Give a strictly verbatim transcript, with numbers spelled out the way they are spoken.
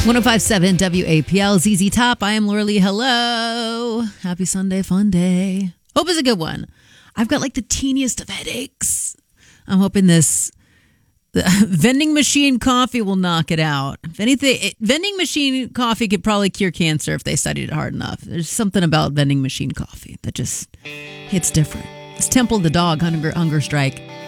one oh five point seven W A P L, Z Z Top. I am Laura Lee. Hello. Happy Sunday, fun day. Hope it's a good one. I've got like the teeniest of headaches. I'm hoping this the vending machine coffee will knock it out. If anything, it, vending machine coffee could probably cure cancer if they studied it hard enough. There's something about vending machine coffee that just hits different. It's Temple the Dog, Hunger, hunger Strike.